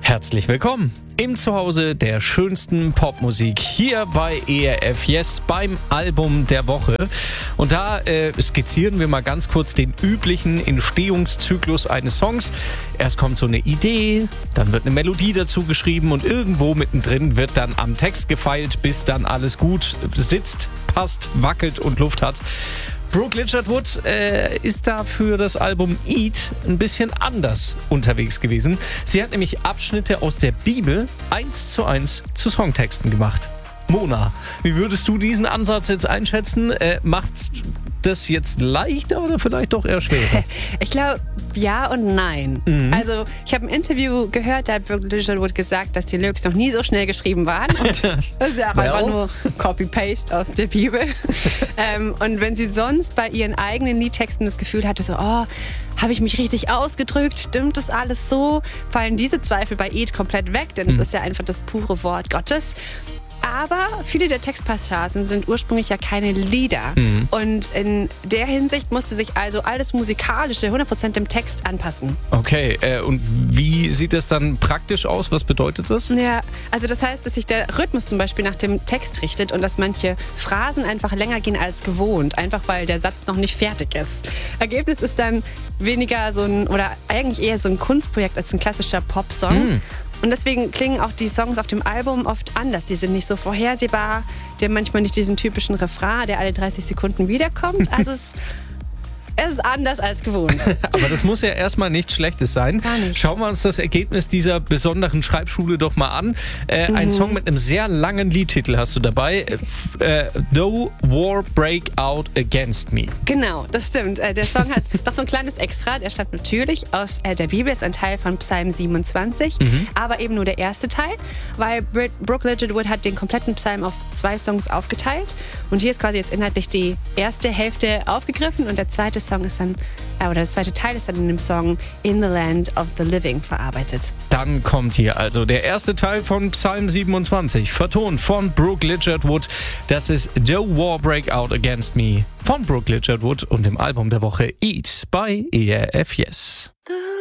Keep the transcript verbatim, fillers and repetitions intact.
Herzlich willkommen im Zuhause der schönsten Popmusik hier bei E R F Yes beim Album der Woche. Und da äh, skizzieren wir mal ganz kurz den üblichen Entstehungszyklus eines Songs. Erst kommt so eine Idee, dann wird eine Melodie dazu geschrieben und irgendwo mittendrin wird dann am Text gefeilt, bis dann alles gut sitzt, passt, wackelt und Luft hat. Brooke Ligertwood äh, ist da für das Album Eat ein bisschen anders unterwegs gewesen. Sie hat nämlich Abschnitte aus der Bibel eins zu eins zu Songtexten gemacht. Mona, wie würdest du diesen Ansatz jetzt einschätzen? Äh, macht's das jetzt leichter oder vielleicht doch eher schwerer? Ich glaube, ja und nein. Mhm. Also ich habe ein Interview gehört, da hat Brooke Ligertwood gesagt, dass die Lyrics noch nie so schnell geschrieben waren. Und das ist ja auch well. einfach nur Copy-Paste aus der Bibel. ähm, und wenn sie sonst bei ihren eigenen Liedtexten das Gefühl hatte, so, oh, habe ich mich richtig ausgedrückt? Stimmt das alles so? Fallen diese Zweifel bei Eat komplett weg, denn es mhm. ist ja einfach das pure Wort Gottes. Aber viele der Textpassagen sind ursprünglich ja keine Lieder. Mhm. Und in der Hinsicht musste sich also alles Musikalische hundert Prozent dem Text anpassen. Okay, äh, und wie sieht das dann praktisch aus? Was bedeutet das? Ja, also das heißt, dass sich der Rhythmus zum Beispiel nach dem Text richtet und dass manche Phrasen einfach länger gehen als gewohnt, einfach weil der Satz noch nicht fertig ist. Ergebnis ist dann weniger so ein, oder eigentlich eher so ein Kunstprojekt als ein klassischer Popsong. Mhm. Und deswegen klingen auch die Songs auf dem Album oft anders. Die sind nicht so vorhersehbar. Die haben manchmal nicht diesen typischen Refrain, der alle dreißig Sekunden wiederkommt. Also es, es ist anders als gewohnt. Aber das muss ja erstmal nichts Schlechtes sein. Gar nicht. Schauen wir uns das Ergebnis dieser besonderen Schreibschule doch mal an. Äh, mhm. Ein Song mit einem sehr langen Liedtitel hast du dabei. Äh, Though War Break Out Against Me. Genau, das stimmt. Äh, der Song hat noch so ein kleines Extra. Der stammt natürlich aus äh, der Bibel, ist ein Teil von Psalm siebenundzwanzig, mhm. aber eben nur der erste Teil, weil Brit- Brooke Ligertwood hat den kompletten Psalm auf zwei Songs aufgeteilt. Und hier ist quasi jetzt inhaltlich die erste Hälfte aufgegriffen und der zweite Song ist dann, äh, oder der zweite Teil ist dann in dem Song In the Land of the Living verarbeitet. Dann kommt hier also der erste Teil von Psalm siebenundzwanzig, vertont von Brooke Ligertwood. Das ist Though War Break Out Against Me von Brooke Ligertwood und dem Album der Woche Eat bei E R F Yes.